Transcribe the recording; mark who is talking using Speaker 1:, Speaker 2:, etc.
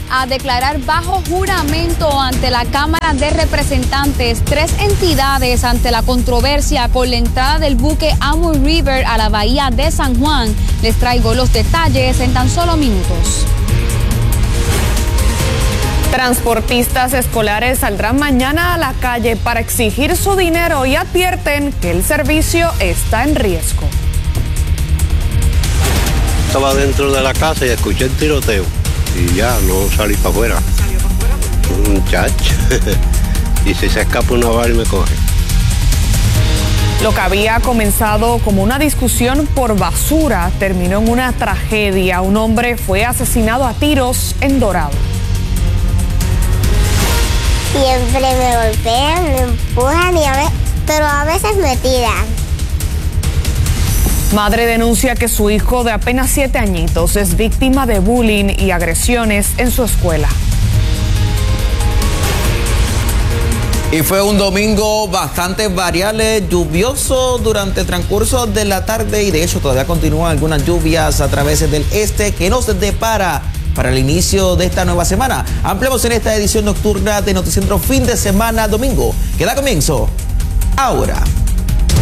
Speaker 1: a declarar bajo juramento ante la Cámara de Representantes 3 entidades ante la controversia con la entrada del buque Amur River a la bahía de San Juan. Les traigo los detalles en tan solo minutos.
Speaker 2: Transportistas escolares saldrán mañana a la calle para exigir su dinero y advierten que el servicio está en riesgo.
Speaker 3: Estaba dentro de la casa y escuché el tiroteo y ya no salí para afuera.
Speaker 2: ¿Salió para afuera?
Speaker 3: Muchacho. Y si se escapa una bala y me coge.
Speaker 2: Lo que había comenzado como una discusión por basura terminó en una tragedia. Un hombre fue asesinado a tiros en Dorado.
Speaker 4: Siempre me golpean, me empujan, pero a veces me tiran.
Speaker 2: Madre denuncia que su hijo de apenas 7 añitos es víctima de bullying y agresiones en su escuela.
Speaker 5: Y fue un domingo bastante variable, lluvioso durante el transcurso de la tarde y de hecho todavía continúan algunas lluvias a través del este que nos depara para el inicio de esta nueva semana. Ampliamos en esta edición nocturna de Noticentro Fin de Semana Domingo, que da comienzo ahora.